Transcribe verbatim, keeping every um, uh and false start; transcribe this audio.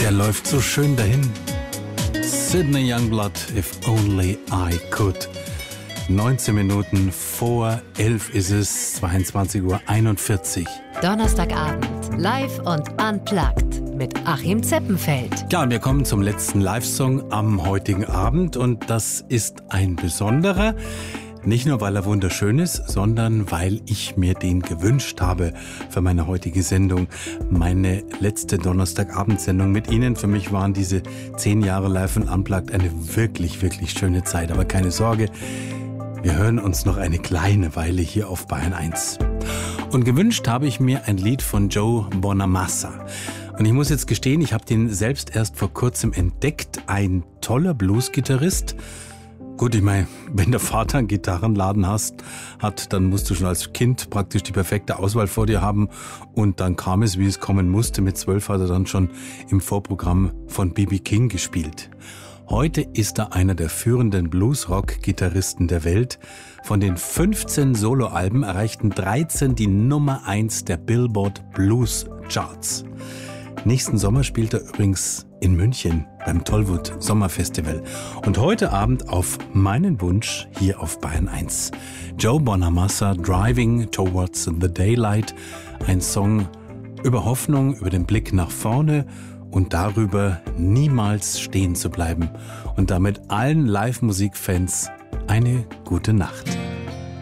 Der läuft so schön dahin. Sydney Youngblood, If Only I Could. neunzehn Minuten vor elf ist es, zweiundzwanzig Uhr einundvierzig. Donnerstagabend, live und unplugged mit Achim Zeppenfeld. Ja, und wir kommen zum letzten Live-Song am heutigen Abend und das ist ein besonderer. Nicht nur, weil er wunderschön ist, sondern weil ich mir den gewünscht habe für meine heutige Sendung. Meine letzte Donnerstagabendsendung mit Ihnen. Für mich waren diese zehn Jahre Live und Unplugged eine wirklich, wirklich schöne Zeit. Aber keine Sorge, wir hören uns noch eine kleine Weile hier auf Bayern eins. Und gewünscht habe ich mir ein Lied von Joe Bonamassa. Und ich muss jetzt gestehen, ich habe den selbst erst vor kurzem entdeckt. Ein toller Bluesgitarrist. Gut, ich meine, wenn der Vater einen Gitarrenladen hast, hat, dann musst du schon als Kind praktisch die perfekte Auswahl vor dir haben. Und dann kam es, wie es kommen musste. Mit zwölf hat er dann schon im Vorprogramm von B B King gespielt. Heute ist er einer der führenden Blues-Rock-Gitarristen der Welt. Von den fünfzehn Soloalben erreichten dreizehn die Nummer eins der Billboard Blues Charts. Nächsten Sommer spielt er übrigens in München beim Tollwood Sommerfestival. Und heute Abend auf meinen Wunsch hier auf Bayern eins. Joe Bonamassa, Driving Towards the Daylight. Ein Song über Hoffnung, über den Blick nach vorne und darüber, niemals stehen zu bleiben. Und damit allen Live-Musik-Fans eine gute Nacht.